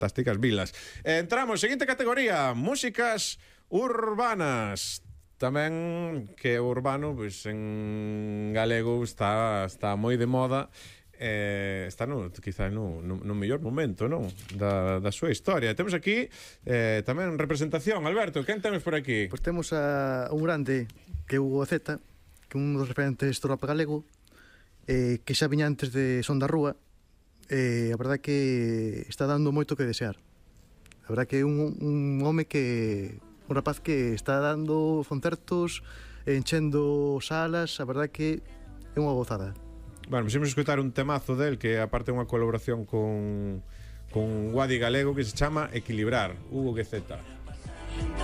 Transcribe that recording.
fantásticas vilas. Entramos, seguinte categoría, músicas urbanas. Tamén que o urbano, pois en galego está moi de moda. Está quizá no mellor momento, non? Da súa historia. Temos aquí tamén representación. Alberto, quen temos por aquí? Pois temos a un grande que é Hugo Zeta, que é un dos referentes do rap galego, que xa viña antes de Son da Rúa. A verdade que está dando moito que desear. A verdade que é un home que... un rapaz que está dando concertos, enchendo salas, a verdade que é unha gozada. Bueno, pues imos escutar un temazo del que aparte é unha colaboración con Guadi Galego que se chama Equilibrar, Hugo Zeta.